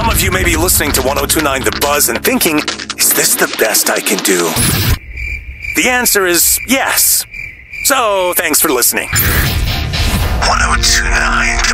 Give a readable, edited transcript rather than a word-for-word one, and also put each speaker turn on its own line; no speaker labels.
Some of you may be listening to 1029 The Buzz and thinking, is this the best I can do? The answer is yes. So, thanks for listening. 1029 The